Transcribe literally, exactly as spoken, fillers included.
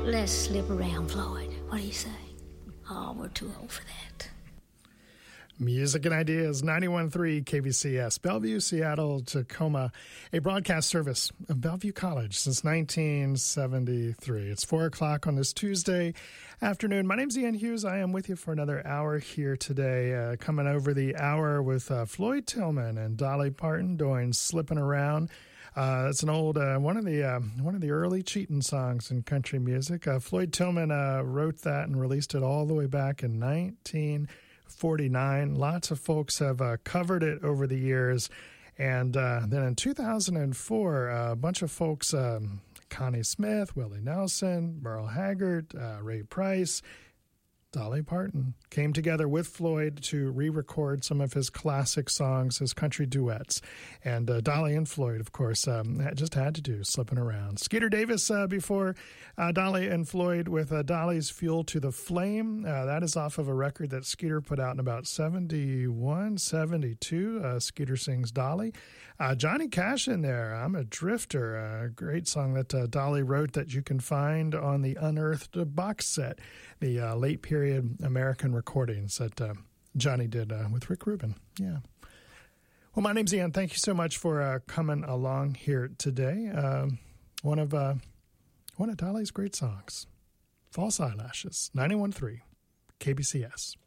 Let's slip around, Floyd. What do you say? Oh, we're too old for that. Music and Ideas, ninety-one point three K B C S, Bellevue, Seattle, Tacoma, a broadcast service of Bellevue College since nineteen seventy-three. It's four o'clock on this Tuesday afternoon. My name's Ian Hughes. I am with you for another hour here today, uh, coming over the hour with uh, Floyd Tillman and Dolly Parton doing Slippin' Around. Uh, it's an old uh, one of the uh, one of the early cheating songs in country music. Uh, Floyd Tillman uh, wrote that and released it all the way back in nineteen forty-nine. Lots of folks have uh, covered it over the years, and uh, then in two thousand four, uh, a bunch of folks, um, Connie Smith, Willie Nelson, Merle Haggard, uh, Ray Price, Dolly Parton came together with Floyd to re-record some of his classic songs, his country duets. And uh, Dolly and Floyd, of course, um, just had to do Slippin' Around. Skeeter Davis uh, before uh, Dolly and Floyd with uh, Dolly's Fuel to the Flame. Uh, that is off of a record that Skeeter put out in about seventy-one, seventy-two. Uh, Skeeter sings Dolly. Uh, Johnny Cash in there, I'm a Drifter, a great song that uh, Dolly wrote that you can find on the Unearthed box set, the uh, late period American recordings that uh, Johnny did uh, with Rick Rubin. Yeah. Well, my name's Ian. Thank you so much for uh, coming along here today. Uh, one of uh, one of Dolly's great songs, False Eyelashes, ninety-one point three K B C S.